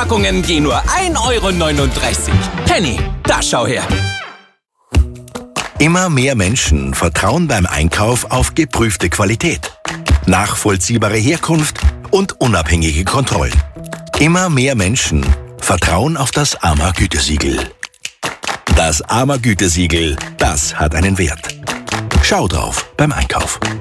Packungen gehen nur 1,39 €. Penny, da schau her. Immer mehr Menschen vertrauen beim Einkauf auf geprüfte Qualität, nachvollziehbare Herkunft und unabhängige Kontrollen. Immer mehr Menschen vertrauen auf das AMA-Gütesiegel. Das AMA-Gütesiegel, das hat einen Wert. Schau drauf beim Einkauf.